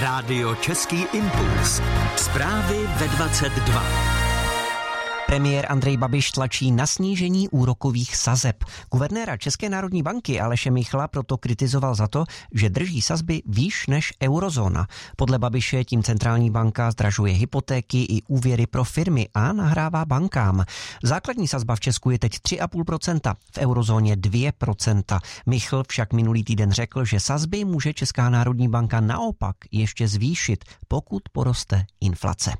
Rádio Český impuls. Zprávy ve 22. Premiér Andrej Babiš tlačí na snížení úrokových sazeb. Guvernéra České národní banky Aleše Michla proto kritizoval za to, že drží sazby výš než eurozóna. Podle Babiše tím centrální banka zdražuje hypotéky i úvěry pro firmy a nahrává bankám. Základní sazba v Česku je teď 3,5%, v eurozóně 2%. Michl však minulý týden řekl, že sazby může Česká národní banka naopak ještě zvýšit, pokud poroste inflace.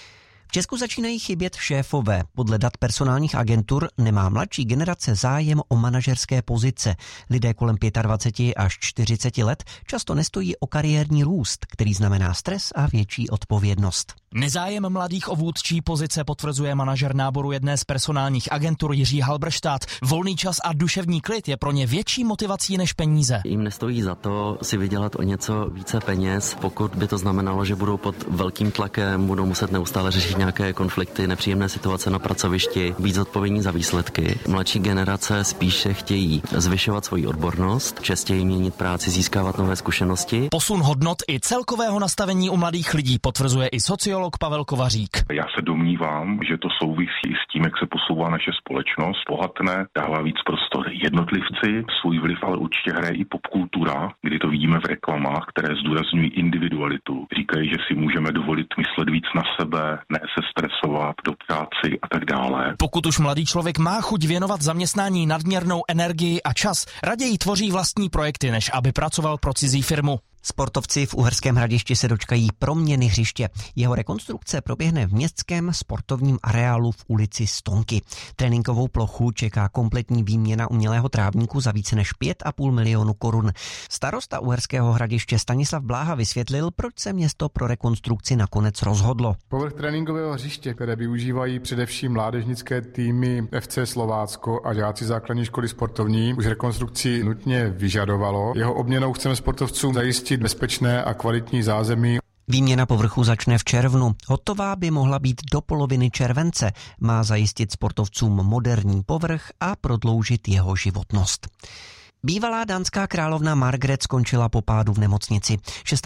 V Česku začínají chybět šéfové. Podle dat personálních agentur nemá mladší generace zájem o manažerské pozice. Lidé kolem 25 až 40 let často nestojí o kariérní růst, který znamená stres a větší odpovědnost. Nezájem mladých o vůdčí pozice potvrzuje manažer náboru jedné z personálních agentur Jiří Halberštát. Volný čas a duševní klid je pro ně větší motivací než peníze. Jim nestojí za to si vydělat o něco více peněz, pokud by to znamenalo, že budou pod velkým tlakem, budou muset neustále řešit nějaké konflikty, nepříjemné situace na pracovišti, být zodpovědní za výsledky. Mladší generace spíše chtějí zvyšovat svoji odbornost, častěji měnit práci, získávat nové zkušenosti. Posun hodnot i celkového nastavení u mladých lidí potvrzuje i sociolog Pavel Kovařík. Já se domnívám, že to souvisí s tím, jak se posouvá naše společnost, bohatne, dává víc prostor jednotlivci, svůj vliv ale určitě hraje i popkultura, kdy to vidíme v reklamách, které zdůrazňují individualitu. Říkají, že si můžeme dovolit myslet víc na sebe, ne se stresovat do práci a tak dále. Pokud už mladý člověk má chuť věnovat zaměstnání nadměrnou energii a čas, raději tvoří vlastní projekty, než aby pracoval pro cizí firmu. Sportovci v Uherském Hradišti se dočkají proměny hřiště. Jeho rekonstrukce proběhne v městském sportovním areálu v ulici Stonky. Tréninkovou plochu čeká kompletní výměna umělého trávníku za více než 5,5 milionu korun. Starosta Uherského Hradiště Stanislav Bláha vysvětlil, proč se město pro rekonstrukci nakonec rozhodlo. Povrch tréninkového hřiště, které využívají především mládežnické týmy FC Slovácko a žáci základní školy sportovní, už rekonstrukci nutně vyžadovalo. Jeho obměnou chceme sportovcům zajistit bezpečné a kvalitní zázemí. Výměna povrchu začne v červnu. Hotová by mohla být do poloviny července. Má zajistit sportovcům moderní povrch a prodloužit jeho životnost. Bývalá dánská královna Margaret skončila po pádu v nemocnici.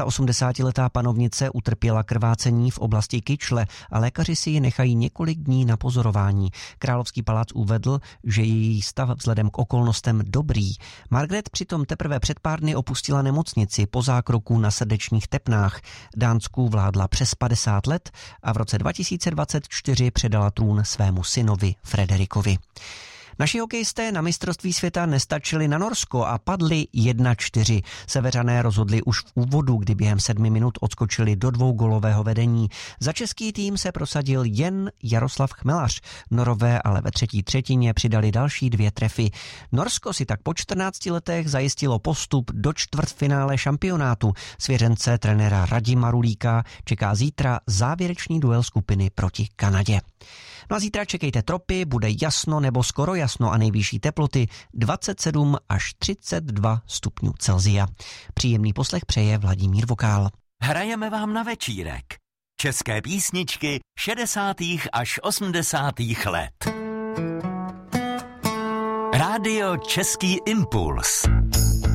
86letá panovnice utrpěla krvácení v oblasti kyčle a lékaři si ji nechají několik dní na pozorování. Královský palác uvedl, že je její stav vzhledem k okolnostem dobrý. Margaret přitom teprve před pár dny opustila nemocnici po zákroku na srdečních tepnách. Dánsku vládla přes 50 let a v roce 2024 předala trůn svému synovi Frederikovi. Naši hokejisté na mistrovství světa nestačili na Norsko a padli 1-4. Severané rozhodli už v úvodu, kdy během 7 minut odskočili do 2gólového vedení. Za český tým se prosadil jen Jaroslav Chmelař. Norové ale ve třetí třetině přidali další 2 trefy. Norsko si tak po 14 letech zajistilo postup do čtvrtfinále šampionátu. Svěřence trenéra Radima Rulíka čeká zítra závěrečný duel skupiny proti Kanadě. No a zítra čekejte tropy, bude jasno nebo skoro jasno a nejvyšší teploty 27 až 32 stupňů Celsia. Příjemný poslech přeje Vladimír Vokál. Hrajeme vám na večírek. České písničky 60. až 80. let. Rádio Český impuls.